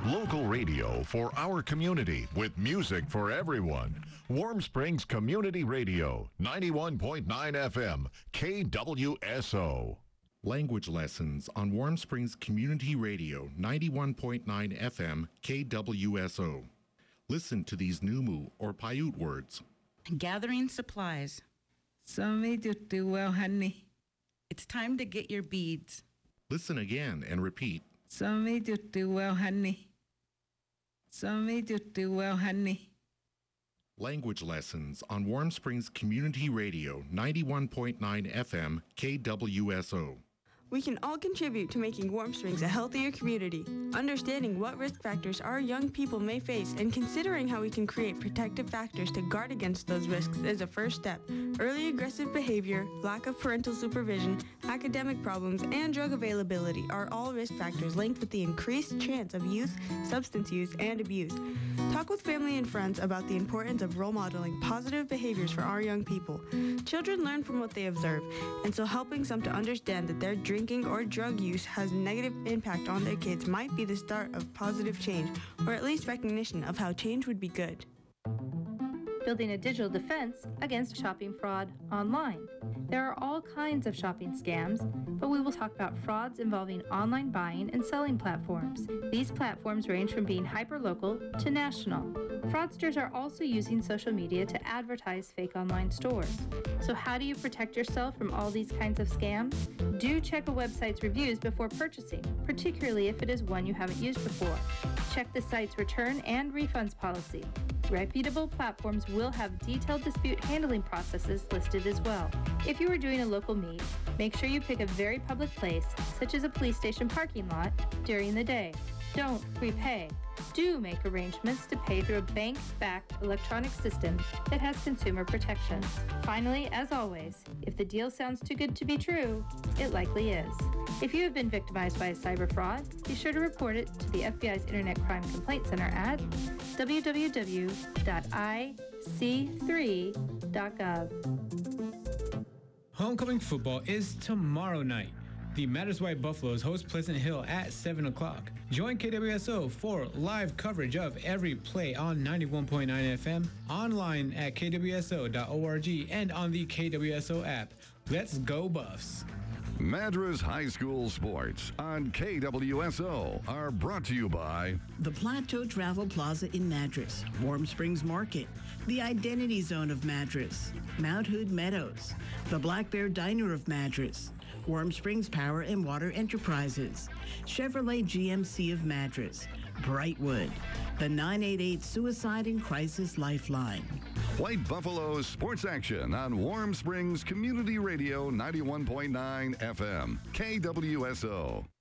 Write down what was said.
Local radio for our community with music for everyone. Warm Springs Community Radio, 91.9 FM, KWSO. Language lessons on Warm Springs Community Radio, 91.9 FM, KWSO. Listen to these Numu or Paiute words. Gathering supplies. It's time to get your beads. Listen again and repeat. Language lessons on Warm Springs Community Radio, 91.9 FM, KWSO. We can all contribute to making Warm Springs a healthier community. Understanding what risk factors our young people may face and considering how we can create protective factors to guard against those risks is a first step. Early aggressive behavior, lack of parental supervision, academic problems, and drug availability are all risk factors linked with the increased chance of youth, substance use, and abuse. Talk with family and friends about the importance of role modeling positive behaviors for our young people. Children learn from what they observe, and so helping some to understand that their drinking or drug use has a negative impact on their kids might be the start of positive change, or at least recognition of how change would be good. Building a digital defense against shopping fraud online. There are all kinds of shopping scams, but we will talk about frauds involving online buying and selling platforms. These platforms range from being hyperlocal to national. Fraudsters are also using social media to advertise fake online stores. So how do you protect yourself from all these kinds of scams? Do check a website's reviews before purchasing, particularly if it is one you haven't used before. Check the site's return and refunds policy. Reputable platforms will have detailed dispute handling processes listed as well. If you are doing a local meet, make sure you pick a very public place, such as a police station parking lot, during the day. Don't prepay. Do make arrangements to pay through a bank-backed electronic system that has consumer protections. Finally, as always, if the deal sounds too good to be true, it likely is. If you have been victimized by a cyber fraud, be sure to report it to the FBI's Internet Crime Complaint Center at www.ic3.gov. Homecoming football is tomorrow night. The Matters White Buffaloes host Pleasant Hill at 7 o'clock. Join KWSO for live coverage of every play on 91.9 FM, online at kwso.org, and on the KWSO app. Let's go Buffs! Madras High School Sports on KWSO are brought to you by the Plateau Travel Plaza in Madras, Warm Springs Market, the Identity Zone of Madras, Mount Hood Meadows, the Black Bear Diner of Madras, Warm Springs Power and Water Enterprises, Chevrolet GMC of Madras, Brightwood, the 988 Suicide and Crisis Lifeline. White Buffalo Sports Action on Warm Springs Community Radio 91.9 FM, KWSO.